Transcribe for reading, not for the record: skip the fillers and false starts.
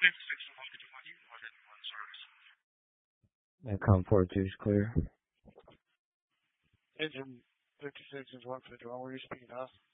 Netcom 42 is clear. Engine 56 is 151. Where are you speaking of?